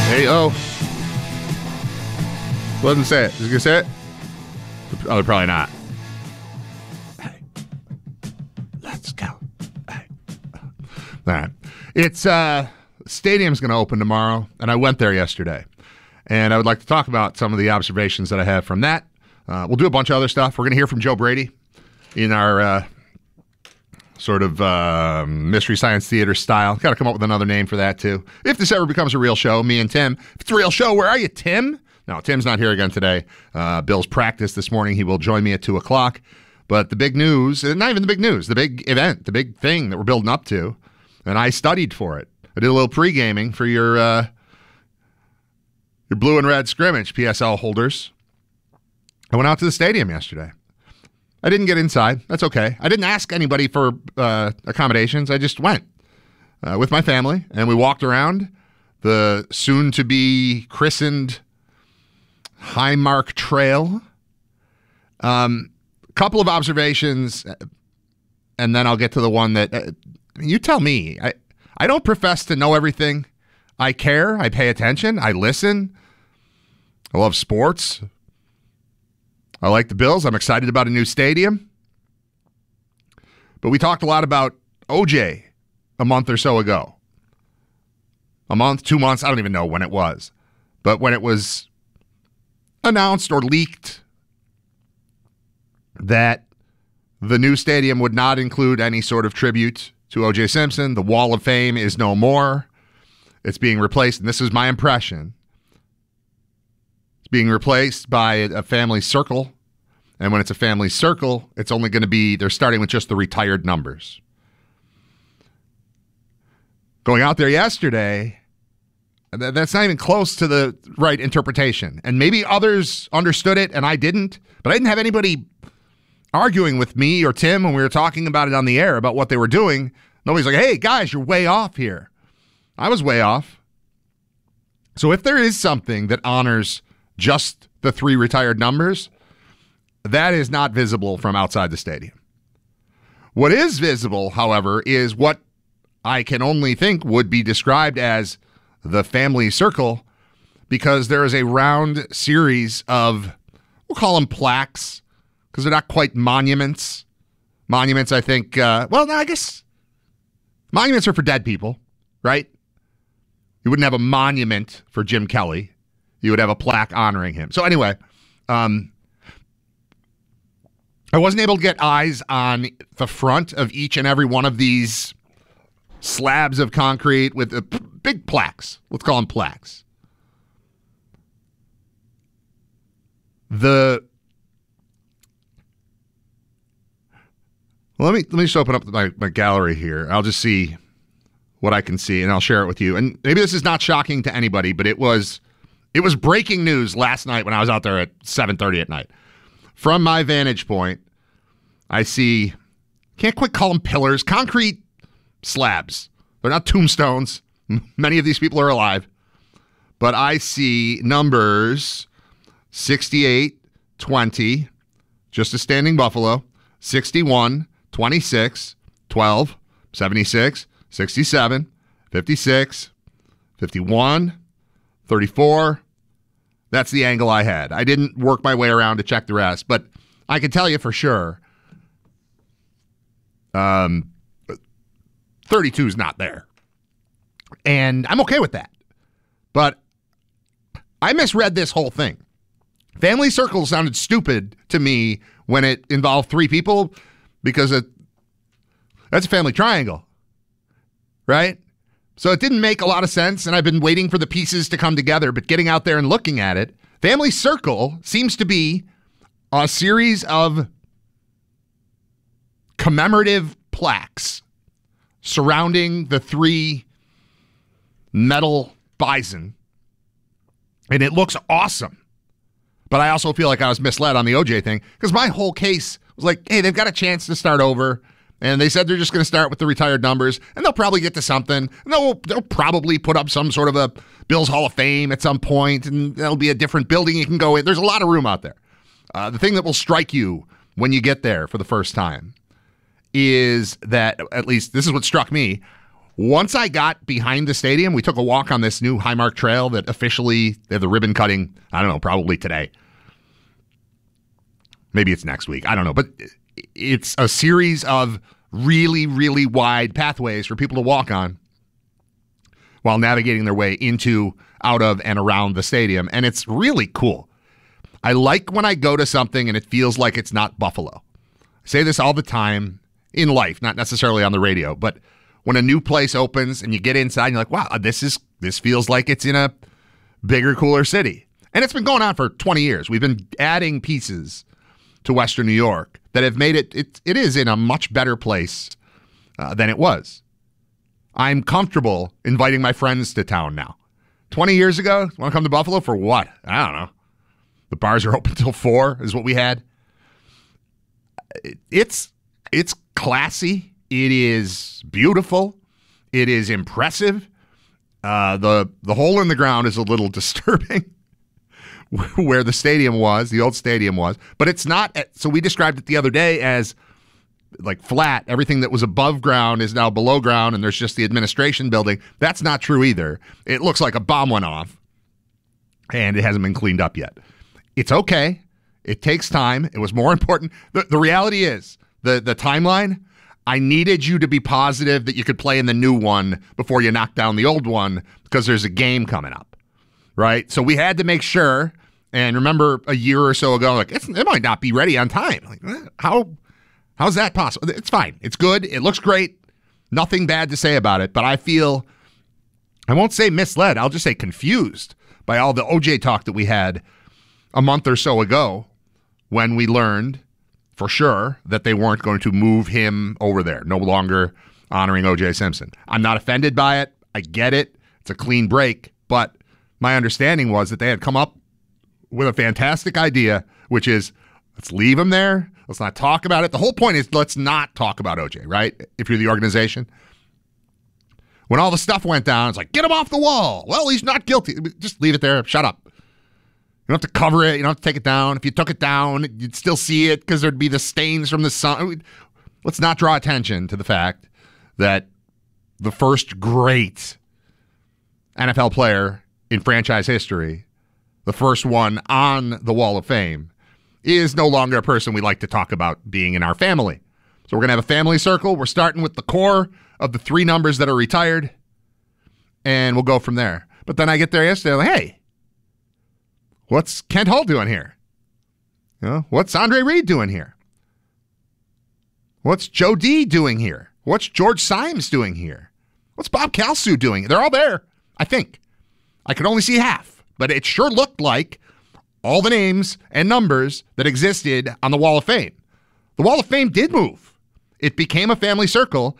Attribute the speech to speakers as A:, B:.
A: Hey, oh. Let them say it. Is he going to say it? Oh, they're probably not. Hey. Let's go. Hey. All right. It's, stadium's going to open tomorrow, and I went there yesterday. And I would like to talk about some of the observations that I have from that. We'll do a bunch of other stuff. We're going to hear from Joe Brady in our sort of Mystery Science Theater style. Got to come up with another name for that, too. If this ever becomes a real show, me and Tim. If it's a real show, where are you, Tim? No, Tim's not here again today. Bill's practice this morning. He will join me at 2 o'clock. But the big news, not even the big news, the big event, the big thing that we're building up to, and I studied for it. I did a little pre-gaming for your blue and red scrimmage, PSL holders. I went out to the stadium yesterday. I didn't get inside. That's okay. I didn't ask anybody for accommodations. I just went with my family, and we walked around the soon-to-be christened Highmark Trail. Couple of observations, and then I'll get to the one that you tell me. I don't profess to know everything. I care. I pay attention. I listen. I love sports. I like the Bills. I'm excited about a new stadium. But we talked a lot about OJ a month or so ago. A month, 2 months, I don't even know when it was. But when it was announced or leaked that the new stadium would not include any sort of tribute to OJ Simpson, the Wall of Fame is no more. It's being replaced, and this is my impression. It's being replaced by a family circle. And when it's a family circle, it's only going to be, they're starting with just the retired numbers. Going out there yesterday, that's not even close to the right interpretation. And maybe others understood it and I didn't, but I didn't have anybody arguing with me or Tim when we were talking about it on the air about what they were doing. Nobody's like, hey, guys, you're way off here. I was way off. So if there is something that honors just the three retired numbers, that is not visible from outside the stadium. What is visible, however, is what I can only think would be described as the family circle, because there is a round series of, we'll call them plaques, because they're not quite monuments. Monuments, I think, I guess monuments are for dead people, right? You wouldn't have a monument for Jim Kelly. You would have a plaque honoring him. So anyway, I wasn't able to get eyes on the front of each and every one of these slabs of concrete with big plaques. Let's call them plaques. Let me just open up my gallery here. I'll just see what I can see, and I'll share it with you. And maybe this is not shocking to anybody, but it was breaking news last night when I was out there at 7:30 at night. From my vantage point, I see, can't quite call them pillars, concrete slabs. They're not tombstones. Many of these people are alive. But I see numbers 68, 20, just a standing buffalo, 61, 26, 12, 76, 67, 56, 51, 34. That's the angle I had. I didn't work my way around to check the rest, but I can tell you for sure 32 is not there. And I'm okay with that. But I misread this whole thing. Family circle sounded stupid to me when it involved three people, because that's a family triangle, right? So it didn't make a lot of sense, and I've been waiting for the pieces to come together, but getting out there and looking at it, family circle seems to be a series of commemorative plaques surrounding the three metal bison, and it looks awesome. But I also feel like I was misled on the OJ thing, because my whole case was like, hey, they've got a chance to start over. And they said they're just going to start with the retired numbers, and they'll probably get to something. And they'll probably put up some sort of a Bills Hall of Fame at some point, and there'll be a different building you can go in. There's a lot of room out there. The thing that will strike you when you get there for the first time is that, at least this is what struck me, Once I got behind the stadium, we took a walk on this new Highmark Trail that officially, they have the ribbon cutting, I don't know, probably today. Maybe it's next week. I don't know. But it's a series of really, really wide pathways for people to walk on while navigating their way into, out of, and around the stadium. And it's really cool. I like when I go to something and it feels like it's not Buffalo. I say this all the time in life, not necessarily on the radio, but when a new place opens and you get inside and you're like, wow, this feels like it's in a bigger, cooler city. And it's been going on for 20 years. We've been adding pieces to Western New York that have made it is in a much better place than it was. I'm comfortable inviting my friends to town now. 20 years ago, want to come to Buffalo for what? I don't know. The bars are open till 4 is what we had. It's classy. It is beautiful. It is impressive. The hole in the ground is a little disturbing where the stadium was, the old stadium was. But it's not. So we described it the other day as like flat. Everything that was above ground is now below ground, and there's just the administration building. That's not true either. It looks like a bomb went off, and it hasn't been cleaned up yet. It's okay. It takes time. It was more important. The reality is, the timeline, I needed you to be positive that you could play in the new one before you knock down the old one because there's a game coming up, right? So we had to make sure, and remember a year or so ago, like, it might not be ready on time. Like, how's that possible? It's fine. It's good. It looks great. Nothing bad to say about it, but I feel, I won't say misled, I'll just say confused by all the OJ talk that we had a month or so ago when we learned for sure that they weren't going to move him over there, no longer honoring O.J. Simpson. I'm not offended by it. I get it. It's a clean break. But my understanding was that they had come up with a fantastic idea, which is let's leave him there. Let's not talk about it. The whole point is let's not talk about O.J., right? If you're the organization. When all the stuff went down, it's like, get him off the wall. Well, he's not guilty. Just leave it there. Shut up. You don't have to cover it. You don't have to take it down. If you took it down, you'd still see it because there'd be the stains from the sun. Let's not draw attention to the fact that the first great NFL player in franchise history, the first one on the Wall of Fame, is no longer a person we like to talk about being in our family. So we're going to have a family circle. We're starting with the core of the 3 numbers that are retired, and we'll go from there. But then I get there yesterday, I'm like, hey, what's Kent Hull doing here? You know, what's Andre Reed doing here? What's Joe D doing here? What's George Symes doing here? What's Bob Kalsu doing? They're all there, I think. I could only see half, but it sure looked like all the names and numbers that existed on the Wall of Fame. The Wall of Fame did move. It became a family circle,